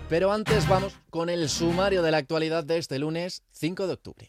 Pero antes vamos con el sumario de la actualidad de este lunes 5 de octubre.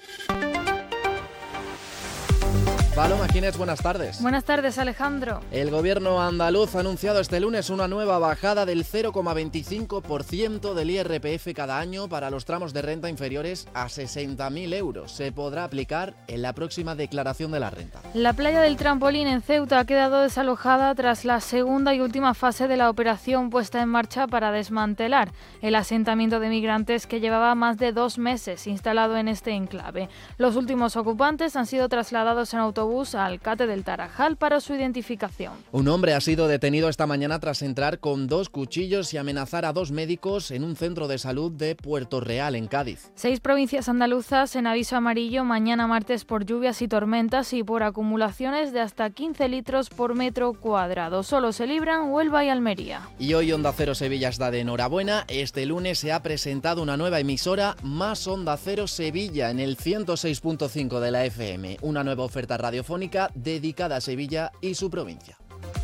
Paloma Ginés, buenas tardes. Buenas tardes, Alejandro. El gobierno andaluz ha anunciado este lunes una nueva bajada del 0,25% del IRPF cada año para los tramos de renta inferiores a 60.000 euros. Se podrá aplicar en la próxima declaración de la renta. La playa del Trampolín en Ceuta ha quedado desalojada tras la segunda y última fase de la operación puesta en marcha para desmantelar el asentamiento de migrantes que llevaba más de 2 meses instalado en este enclave. Los últimos ocupantes han sido trasladados en autobús a Alcate del Tarajal para su identificación. Un hombre ha sido detenido esta mañana tras entrar con 2 cuchillos y amenazar a 2 médicos en un centro de salud de Puerto Real, en Cádiz. 6 provincias andaluzas en aviso amarillo mañana martes por lluvias y tormentas y por acumulaciones de hasta 15 litros por metro cuadrado. Solo se libran Huelva y Almería. Y hoy Onda Cero Sevilla está de enhorabuena. Este lunes se ha presentado una nueva emisora, Más Onda Cero Sevilla, en el 106.5 de la FM. Una nueva oferta radiofónica dedicada a Sevilla y su provincia.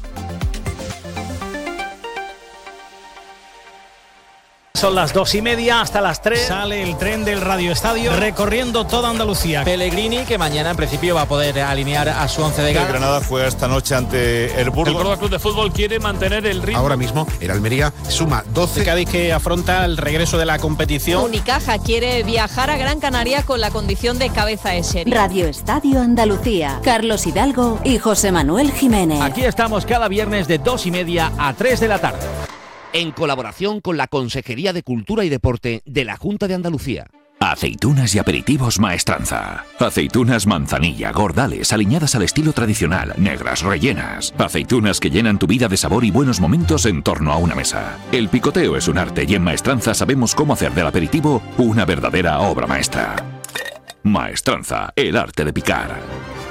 Son las 2:30 hasta las 3. Sale el tren del Radio Estadio recorriendo toda Andalucía. Pellegrini, que mañana en principio va a poder alinear a su once de El gala. Granada fue esta noche ante el Burgos. El Córdoba Club de Fútbol quiere mantener el ritmo. Ahora mismo el Almería suma 12. Cádiz, que afronta el regreso de la competición. Unicaja quiere viajar a Gran Canaria con la condición de cabeza de serie. Radio Estadio Andalucía. Carlos Hidalgo y José Manuel Jiménez. Aquí estamos cada viernes de 2:30 a 3 de la tarde. En colaboración con la Consejería de Cultura y Deporte de la Junta de Andalucía. Aceitunas y aperitivos Maestranza. Aceitunas manzanilla, gordales, aliñadas al estilo tradicional, negras, rellenas. Aceitunas que llenan tu vida de sabor y buenos momentos en torno a una mesa. El picoteo es un arte y en Maestranza sabemos cómo hacer del aperitivo una verdadera obra maestra. Maestranza, el arte de picar.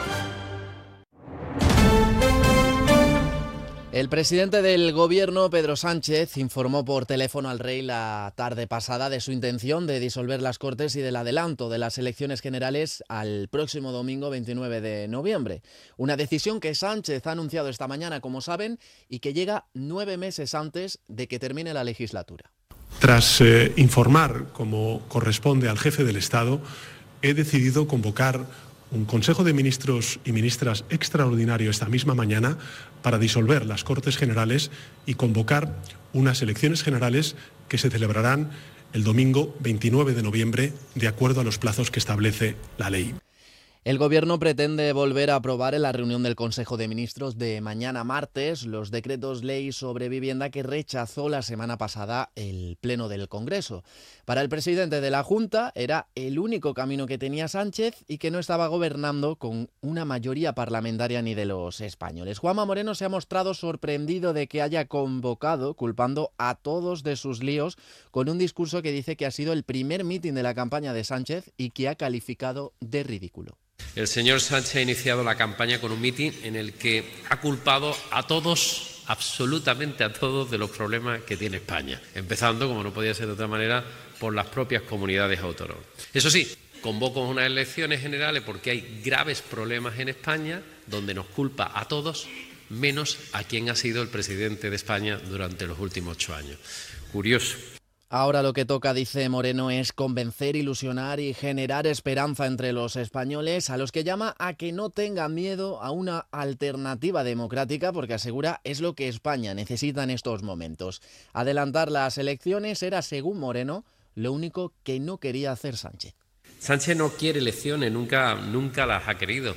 El presidente del gobierno, Pedro Sánchez, informó por teléfono al rey la tarde pasada de su intención de disolver las Cortes y del adelanto de las elecciones generales al próximo domingo 29 de noviembre. Una decisión que Sánchez ha anunciado esta mañana, como saben, y que llega 9 meses antes de que termine la legislatura. Tras informar, como corresponde al jefe del Estado, he decidido convocar un Consejo de Ministros y Ministras extraordinario esta misma mañana para disolver las Cortes Generales y convocar unas elecciones generales que se celebrarán el domingo 29 de noviembre de acuerdo a los plazos que establece la ley. El Gobierno pretende volver a aprobar en la reunión del Consejo de Ministros de mañana martes los decretos ley sobre vivienda que rechazó la semana pasada el Pleno del Congreso. Para el presidente de la Junta era el único camino que tenía Sánchez y que no estaba gobernando con una mayoría parlamentaria ni de los españoles. Juanma Moreno se ha mostrado sorprendido de que haya convocado, culpando a todos de sus líos, con un discurso que dice que ha sido el primer mitin de la campaña de Sánchez y que ha calificado de ridículo. El señor Sánchez ha iniciado la campaña con un mitin en el que ha culpado a todos, absolutamente a todos, de los problemas que tiene España, empezando, como no podía ser de otra manera, por las propias comunidades autónomas. Eso sí, convoco unas elecciones generales porque hay graves problemas en España donde nos culpa a todos, menos a quien ha sido el presidente de España durante los últimos 8 años. Curioso. Ahora lo que toca, dice Moreno, es convencer, ilusionar y generar esperanza entre los españoles, a los que llama a que no tengan miedo a una alternativa democrática, porque asegura es lo que España necesita en estos momentos. Adelantar las elecciones era, según Moreno, lo único que no quería hacer Sánchez. Sánchez no quiere elecciones, nunca las ha querido.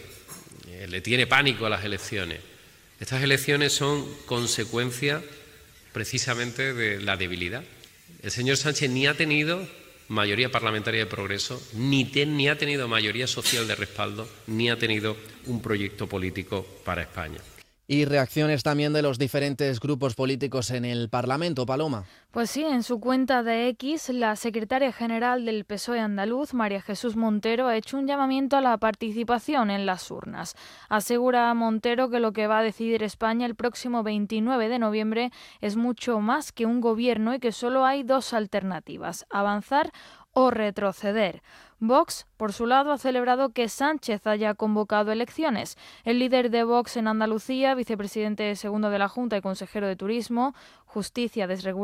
Le tiene pánico a las elecciones. Estas elecciones son consecuencia precisamente de la debilidad. El señor Sánchez ni ha tenido mayoría parlamentaria de progreso, ni ha tenido mayoría social de respaldo, ni ha tenido un proyecto político para España. Y reacciones también de los diferentes grupos políticos en el Parlamento, Paloma. Pues sí, en su cuenta de X, la secretaria general del PSOE andaluz, María Jesús Montero, ha hecho un llamamiento a la participación en las urnas. Asegura Montero que lo que va a decidir España el próximo 29 de noviembre es mucho más que un gobierno y que solo hay 2 alternativas: avanzar o retroceder. Vox, por su lado, ha celebrado que Sánchez haya convocado elecciones. El líder de Vox en Andalucía, vicepresidente segundo de la Junta y consejero de Turismo, Justicia, Desregulación